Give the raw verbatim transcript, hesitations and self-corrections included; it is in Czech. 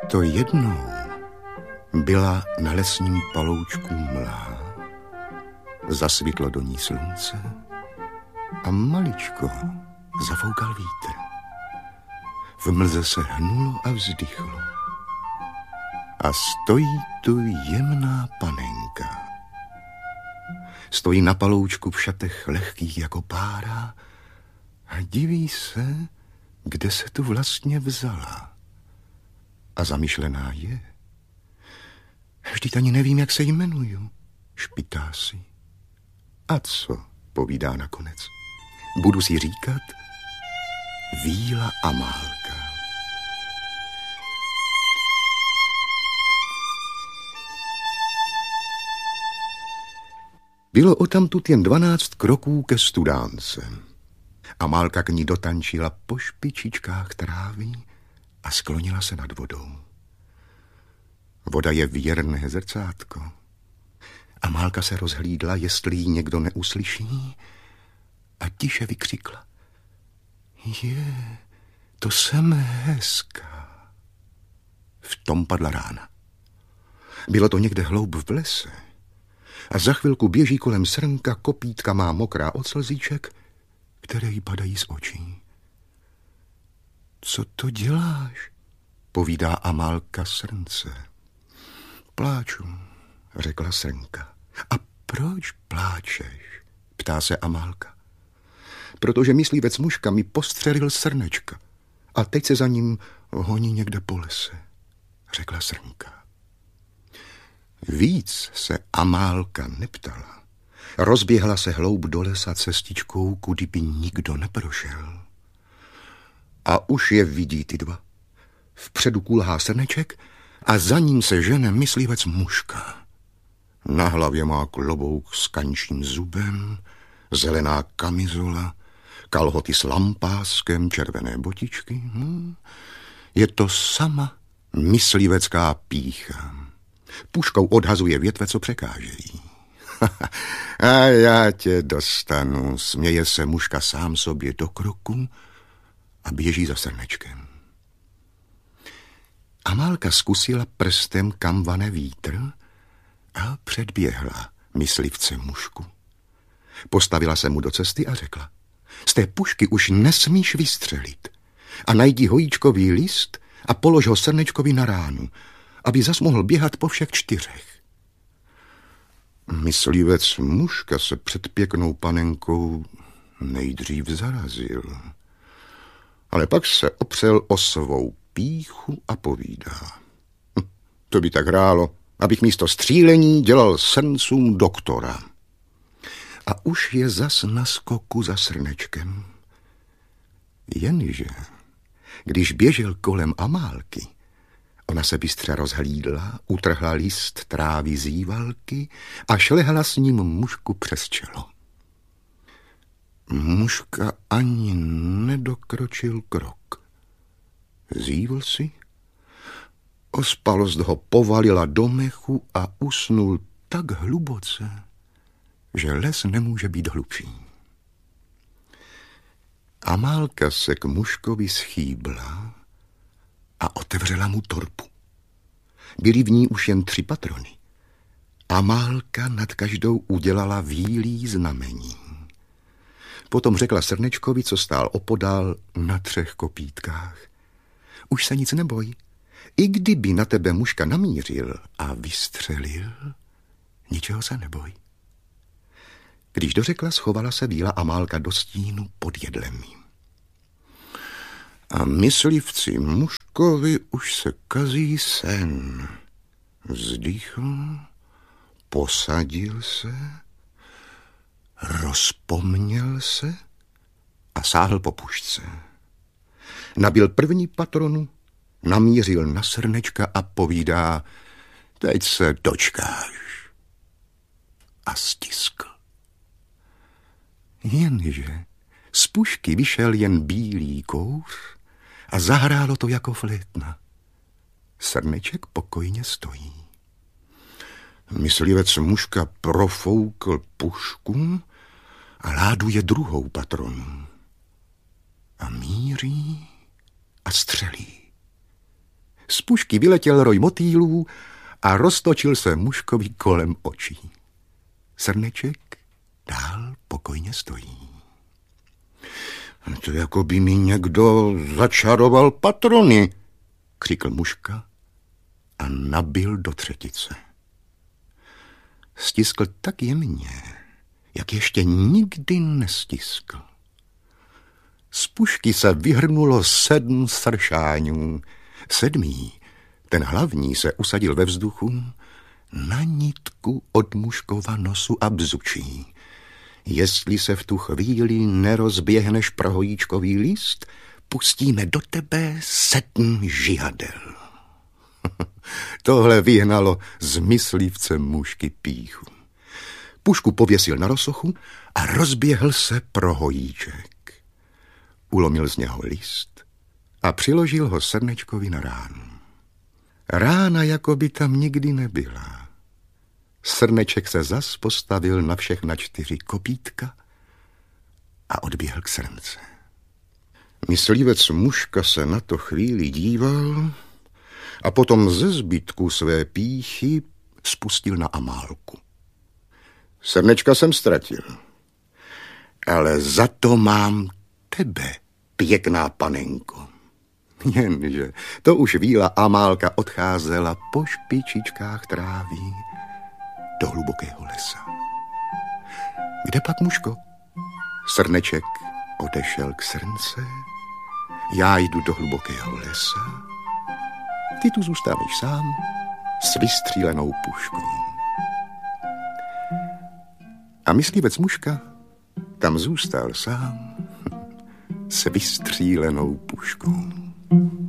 To jednou byla na lesním paloučku mlha, zasvitlo do ní slunce a maličko zafoukal vítr. V mlze se hnulo a vzdychlo. A stojí tu jemná panenka. Stojí na paloučku v šatech lehkých jako pára a diví se, kde se tu vlastně vzala. A zamyšlená je. Vždyť ani nevím, jak se jmenuju, špitá si. A co, povídá nakonec. Budu si říkat Víla Amálka. Bylo odtamtud jen dvanáct kroků ke studánce. Amálka k ní dotančila po špičičkách trávy a sklonila se nad vodou. Voda je věrné zrcátko. Amálka se rozhlídla, jestli ji někdo neuslyší, a tiše vykřikla. Je, to jsem hezká. V tom padla rána. Bylo to někde hloub v lese. A za chvilku běží kolem srnka, kopítka má mokrá od slzíček, které jí padají z očí. Co to děláš? Povídá Amálka srnce. Pláču, řekla srnka. A proč pláčeš? Ptá se Amálka. Protože myslivec mužka mi postřelil srnečka a teď se za ním honí někde po lese, řekla srnka. Víc se Amálka neptala. Rozběhla se hloub do lesa cestičkou, kudy by nikdo neprošel. A už je vidí ty dva. Vpředu kulhá srneček a za ním se žene myslivec mužka. Na hlavě má klobouk s kančím zubem, zelená kamizola, kalhoty s lampáskem, červené botičky. Hm. Je to sama myslivecká pýcha. Puškou odhazuje větve, co překážejí. A já tě dostanu, směje se mužka sám sobě do kroku a běží za srnečkem. Amálka zkusila prstem, kam vane vítr, a předběhla myslivce mužku. Postavila se mu do cesty a řekla. Z té pušky už nesmíš vystřelit a najdi hojíčkový list a polož ho srnečkovi na ránu, aby zas mohl běhat po všech čtyřech. Myslivec mužka se před pěknou panenkou nejdřív zarazil, ale pak se opřel o svou pýchu a povídá. Hm, to by tak hrálo, abych místo střílení dělal srncům doktora. A už je zas na skoku za srnečkem. Jenže, když běžel kolem Amálky, ona se bystře rozhlídla, utrhla list trávy z jívalky a šlehala s ním mužku přes čelo. Mužka ani nedokročil krok. Zívl si, ospalost ho povalila do mechu a usnul tak hluboce, že les nemůže být hlubší. Amálka se k mužkovi schýbla a otevřela mu torbu. Byly v ní už jen tři patrony. Amálka nad každou udělala vílí znamení. Potom řekla srnečkovi, co stál opodál na třech kopítkách. Už se nic neboj. I kdyby na tebe mužka namířil a vystřelil, ničeho se neboj. Když dořekla, schovala se Víla Amálka do stínu pod jedlemi. A myslivci mužkovi už se kazí sen. Vzdychl, posadil se, rozpomněl se a sáhl po pušce. Nabil první patronu, namířil na srnečka a povídá, teď se dočkáš. A stiskl. Jenže z pušky vyšel jen bílý kouř a zahrálo to jako flétna. Srneček pokojně stojí. Myslivec mužka profoukl pušku a láduje druhou patronu. A míří a střelí. Z pušky vyletěl roj motýlů a roztočil se mužkovi kolem očí. Srneček dál pokojně stojí. To jako by mi někdo začaroval patrony, křikl mužka a nabil do třetice. Stiskl tak jemně, jak ještě nikdy nestiskl. Z pušky se vyhrnulo sedm sršáňů. Sedmý, ten hlavní, se usadil ve vzduchu na nitku od mužkova nosu a bzučí. Jestli se v tu chvíli nerozběhneš prohojíčkový list, pustíme do tebe sedm žihadel. Tohle vyhnalo z myslivce mužky pýchu. Pušku pověsil na rosochu a rozběhl se prohojíček. Ulomil z něho list a přiložil ho Srnečkovi na ránu. Rána jako by tam nikdy nebyla. Srneček se zas postavil na všechna čtyři kopítka a odběhl k srnce. Myslivec mužka se na to chvíli díval a potom ze zbytku své pýchy spustil na Amálku. Srnečka jsem ztratil, ale za to mám tebe, pěkná panenko. Jenže to už víla Amálka odcházela po špičičkách tráví do hlubokého lesa. Kde pak, mužko? Srneček odešel k srnce, já jdu do hlubokého lesa, ty tu zůstáváš sám s vystřílenou puškou. A myslivec mužka tam zůstal sám s vystřílenou puškou.